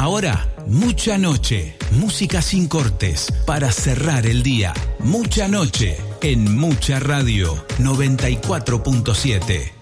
ahora, Mucha Noche. Música sin cortes para cerrar el día. Mucha Noche en Mucha Radio 94.7.